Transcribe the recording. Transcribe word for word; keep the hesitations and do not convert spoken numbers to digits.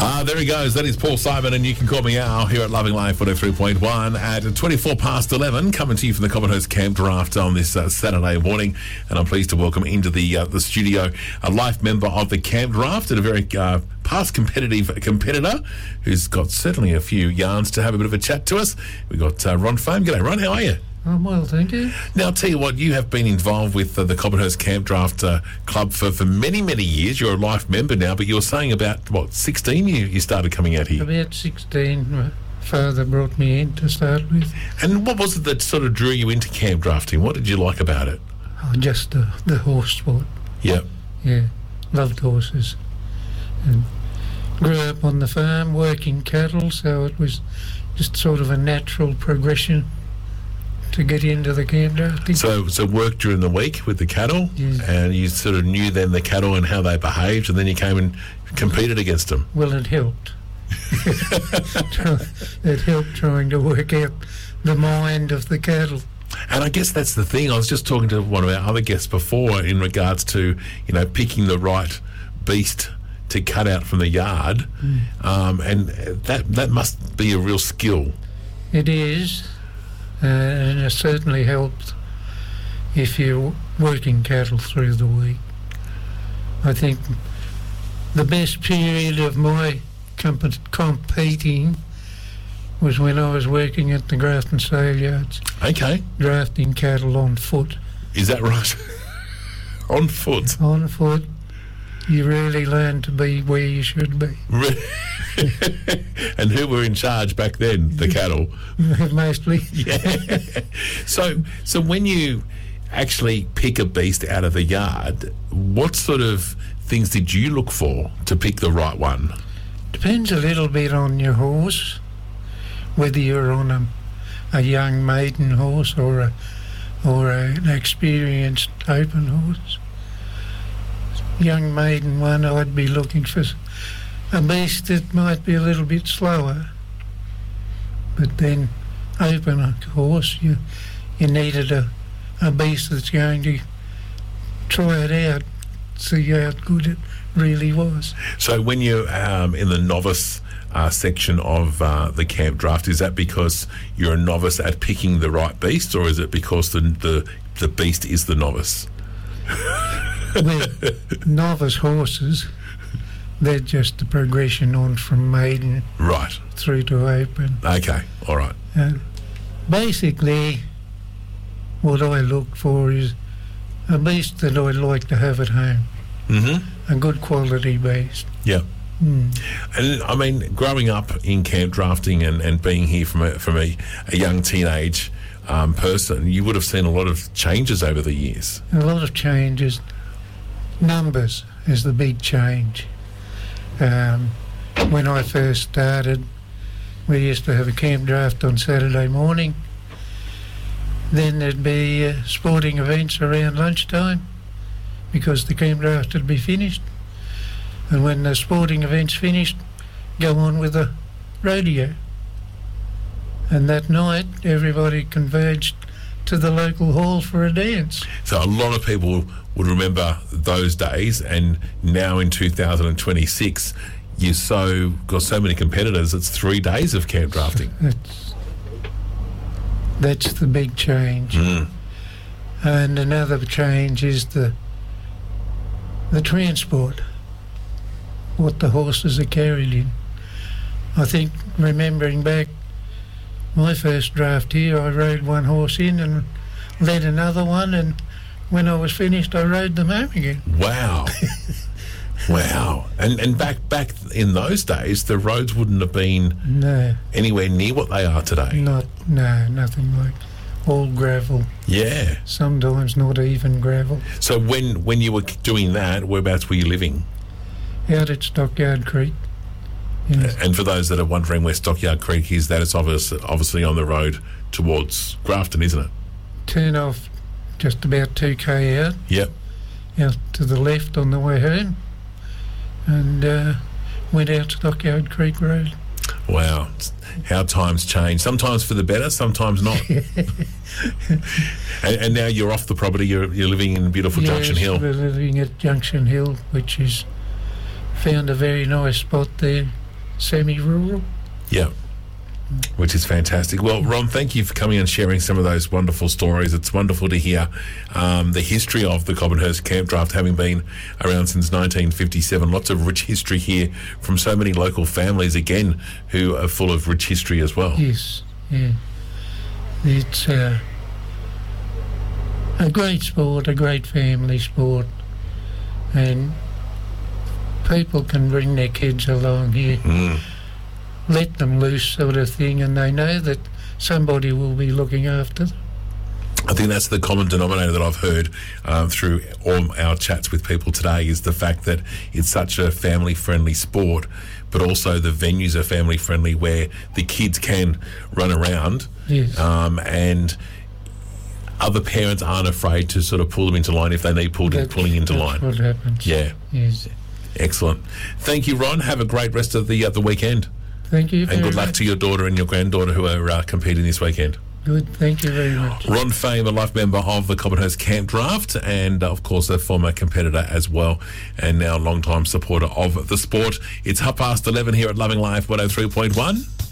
Ah, there he goes. That is Paul Simon, and you can call me Al here at Loving Life one oh three point one at twenty-four past eleven, coming to you from the Cobblehurst Camp Draft on this uh, Saturday morning. And I'm pleased to welcome into the uh, the studio a life member of the Camp Draft and a very uh, past competitive competitor who's got certainly a few yarns to have a bit of a chat to us. We've got uh, Ron Foam. G'day, Ron. How are you? I'm well, thank you. Now, I'll tell you what, you have been involved with uh, the Cobblehurst Camp Draft uh, Club for, for many, many years. You're a life member now, but you were saying about, what, sixteen you, you started coming out here? About sixteen, my father brought me in to start with. And what was it that sort of drew you into camp drafting? What did you like about it? Oh, just the, the horse sport. Yep. Yeah, loved horses. And grew up on the farm, working cattle, so it was just sort of a natural progression to get into the camp drafting. So, so work during the week with the cattle, yes. And you sort of knew then the cattle and how they behaved, and then you came and competed against them. Well, it helped. It helped trying to work out the mind of the cattle. And I guess that's the thing. I was just talking to one of our other guests before in regards to, you know, picking the right beast to cut out from the yard, mm. um, and that that must be a real skill. It is. Uh, and it certainly helps if you're working cattle through the week. I think the best period of my comp- competing was when I was working at the Grafton Sale Yards. Okay. Drafting cattle on foot. Is that right? On foot? On foot. You really learn to be where you should be. And who were in charge back then? The cattle? Mostly. Yeah. So, so when you actually pick a beast out of the yard, what sort of things did you look for to pick the right one? Depends a little bit on your horse, whether you're on a, a young maiden horse or a or a, an experienced open horse. Young maiden one, I'd be looking for a beast that might be a little bit slower. But then, open a horse, you you needed a, a beast that's going to try it out, see how good it really was. So when you're um, in the novice uh, section of uh, the camp draft, is that because you're a novice at picking the right beast, or is it because the the, the beast is the novice? Well, novice horses, they're just the progression on from maiden right through to open. Okay, all right. Uh, basically, what I look for is a beast that I'd like to have at home. Mm-hmm. A good quality beast. Yeah. Mm. And I mean, growing up in camp drafting and, and being here from a, from a, a young teenage um, person, you would have seen a lot of changes over the years. A lot of changes. Numbers is the big change. Um, when I first started, we used to have a camp draft on Saturday morning. Then there'd be uh, sporting events around lunchtime because the camp draft would be finished. And when the sporting events finished, go on with the rodeo. And that night, everybody converged to the local hall for a dance. So a lot of people would remember those days, and now in two thousand twenty-six, you so got so many competitors. It's three days of camp drafting. That's, that's the big change. Mm. And another change is the the transport, what the horses are carried in. I think, remembering back my first draft here, I rode one horse in and led another one, and when I was finished, I rode them home again. Wow. Wow. And and back back in those days, the roads wouldn't have been no. anywhere near what they are today. Not, no, nothing like all gravel. Yeah. Sometimes not even gravel. So when, when you were doing that, whereabouts were you living? Out at Stockyard Creek. Yes. And for those that are wondering where Stockyard Creek is, that is obvious, obviously on the road towards Grafton, isn't it? Turn off just about two k out. Yep. Out to the left on the way home, and uh, went out Stockyard Creek Road. Wow. How times change. Sometimes for the better, sometimes not. and, and now you're off the property, you're, you're living in beautiful yes, Junction Hill. We're living at Junction Hill, which is found a very nice spot there. semi-rural. Yeah. Which is fantastic. Well, Ron, thank you for coming and sharing some of those wonderful stories. It's wonderful to hear um, the history of the Cobbenhurst Camp Draft, having been around since nineteen fifty-seven. Lots of rich history here from so many local families, again, who are full of rich history as well. Yes, yeah. It's uh, a great sport, a great family sport, and people can bring their kids along here. Mm. Let them loose, sort of thing, and they know that somebody will be looking after them. I think that's the common denominator that I've heard um, through all our chats with people today, is the fact that it's such a family-friendly sport, but also the venues are family-friendly where the kids can run around. Yes. um, and other parents aren't afraid to sort of pull them into line if they need pulled in, That's- pulling into that's line. what happens. Yeah, Yes. excellent. Thank you, Ron. Have a great rest of the uh, the weekend. Thank you very And good luck much. to your daughter and your granddaughter who are uh, competing this weekend. Good, thank you very much. Ron Fame, a life member of the Cobbenhurst Camp Draft, and uh, of course a former competitor as well, and now long-time supporter of the sport. It's half past eleven here at Loving Life one oh three point one.